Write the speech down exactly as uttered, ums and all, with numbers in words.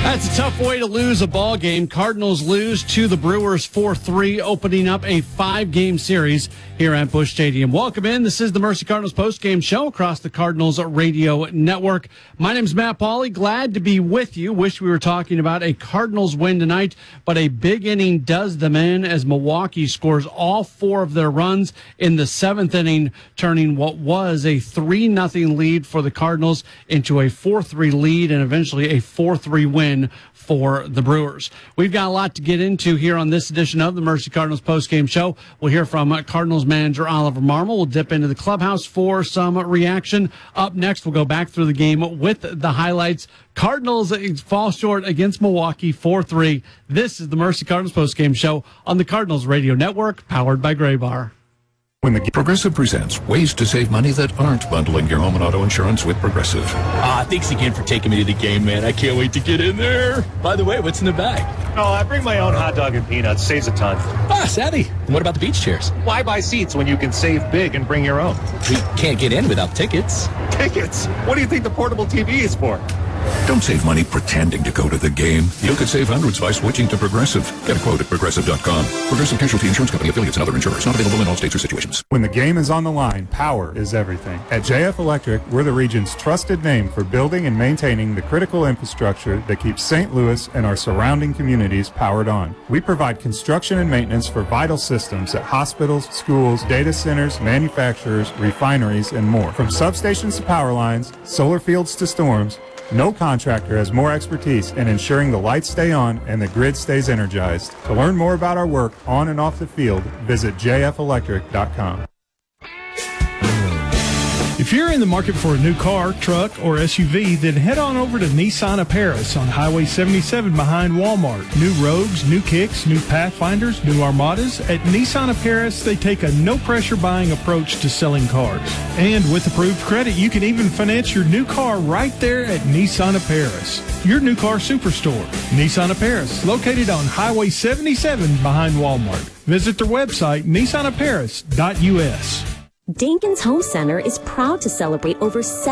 That's a tough way to lose a ball game. Cardinals lose to the Brewers four three, opening up a five-game series here at Busch Stadium. Welcome in. This is the Mercy Cardinals post-game show across the Cardinals radio network. My name's Matt Pauley. Glad to be with you. Wish we were talking about a Cardinals win tonight, but a big inning does them in as Milwaukee scores all four of their runs in the seventh inning, turning what was a three nothing lead for the Cardinals into a four three lead and eventually a four three win for the Brewers. We've got a lot to get into here on this edition of the Mercy Cardinals postgame show. We'll hear from Cardinals manager Oliver Marmol. We'll dip into the clubhouse for some reaction. Up next, we'll go back through the game with the highlights. Cardinals fall short against Milwaukee four three. This is the Mercy Cardinals postgame show on the Cardinals radio network, powered by Gray Bar. When the Progressive presents ways to save money that aren't bundling your home and auto insurance with Progressive. Ah, thanks again for taking me to the game, man. I can't wait to get in there. By the way, what's in the bag? Oh, I bring my own hot dog and peanuts. Saves a ton. Ah, savvy. And what about the beach chairs? Why buy seats when you can save big and bring your own? We can't get in without tickets. Tickets? What do you think the portable T V is for? Don't save money pretending to go to the game. You could save hundreds by switching to Progressive. Get a quote at Progressive dot com. Progressive Casualty Insurance Company, affiliates, and other insurers. Not available in all states or situations. When the game is on the line, power is everything. At J F Electric, we're the region's trusted name for building and maintaining the critical infrastructure that keeps Saint Louis and our surrounding communities powered on. We provide construction and maintenance for vital systems at hospitals, schools, data centers, manufacturers, refineries, and more. From substations to power lines, solar fields to storms, no contractor has more expertise in ensuring the lights stay on and the grid stays energized. To learn more about our work on and off the field, visit J F electric dot com. If you're in the market for a new car, truck, or S U V, then head on over to Nissan of Paris on Highway seventy-seven behind Walmart. New Rogues, new Kicks, new Pathfinders, new Armadas. At Nissan of Paris, they take a no-pressure buying approach to selling cars. And with approved credit, you can even finance your new car right there at Nissan of Paris, your new car superstore. Nissan of Paris, located on Highway seventy-seven behind Walmart. Visit their website, nissan of paris dot u s. Dinkins Home Center is proud to celebrate over seven